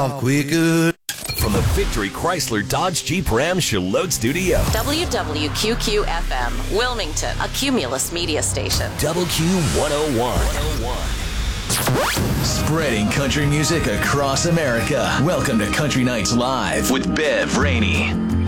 quicker. From the Victory Chrysler Dodge Jeep Ram Charlotte Studio. WWQQ-FM, Wilmington, a Cumulus media station. WQ101. Spreading country music across America. Welcome to Country Nights Live with Bev Rainey.